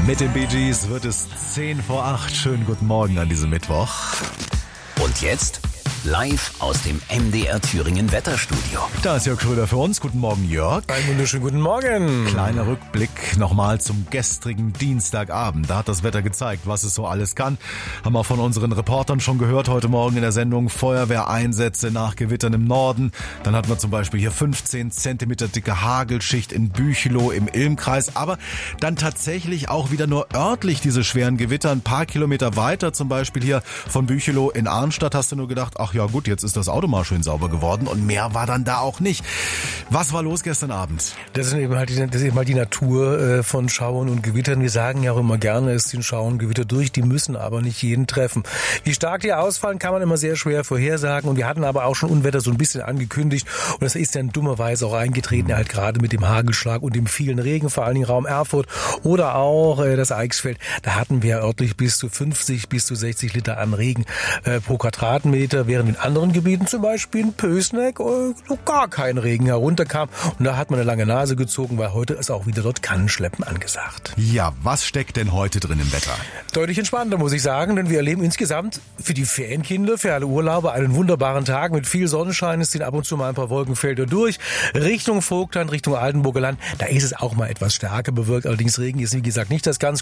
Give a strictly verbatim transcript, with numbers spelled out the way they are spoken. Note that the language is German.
Mit den Bee Gees wird es zehn vor acht. Schönen guten Morgen an diesem Mittwoch. Und jetzt live aus dem M D R Thüringen Wetterstudio. Da ist Jörg Schröder für uns. Guten Morgen, Jörg. Einen wunderschönen guten Morgen. Kleiner Rückblick nochmal zum gestrigen Dienstagabend. Da hat das Wetter gezeigt, was es so alles kann. Haben wir von unseren Reportern schon gehört heute Morgen in der Sendung. Feuerwehreinsätze nach Gewittern im Norden. Dann hatten wir zum Beispiel hier fünfzehn Zentimeter dicke Hagelschicht in Büchelow im Ilmkreis. Aber dann tatsächlich auch wieder nur örtlich diese schweren Gewitter. Ein paar Kilometer weiter, zum Beispiel hier von Büchelow in Arnstadt, hast du nur gedacht, ach ja gut, jetzt ist das Auto mal schön sauber geworden und mehr war dann da auch nicht. Was war los gestern Abend? Das ist eben halt die, das ist eben halt die Natur äh, von Schauern und Gewittern. Wir sagen ja auch immer gerne, es ziehen Schauer und Gewitter durch, die müssen aber nicht jeden treffen. Wie stark die ausfallen, kann man immer sehr schwer vorhersagen und wir hatten aber auch schon Unwetter so ein bisschen angekündigt und das ist dann dummerweise auch eingetreten, mhm. halt gerade mit dem Hagelschlag und dem vielen Regen, vor allen Dingen Raum Erfurt oder auch äh, das Eichsfeld. Da hatten wir örtlich bis zu fünfzig bis zu sechzig Liter an Regen äh, pro Quadratmeter, während in anderen Gebieten, zum Beispiel in Pößneck, so gar kein Regen herunterkam. Und da hat man eine lange Nase gezogen, weil heute ist auch wieder dort Kannenschleppen angesagt. Ja, was steckt denn heute drin im Wetter? Deutlich entspannter, muss ich sagen, denn wir erleben insgesamt für die Ferienkinder, für alle Urlauber einen wunderbaren Tag mit viel Sonnenschein. Es ziehen ab und zu mal ein paar Wolkenfelder durch. Richtung Vogtland, Richtung Altenburger Land, da ist es auch mal etwas stärker bewölkt. Allerdings Regen ist, wie gesagt, nicht das ganz